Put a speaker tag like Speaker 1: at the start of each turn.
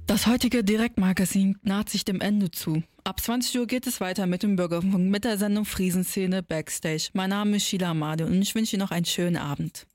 Speaker 1: Das heutige Direktmagazin naht sich dem Ende zu. Ab 20 Uhr geht es weiter mit dem Bürgerfunk mit der Sendung Friesenszene Backstage. Mein Name ist Sheila Amade und ich wünsche Ihnen noch einen schönen Abend.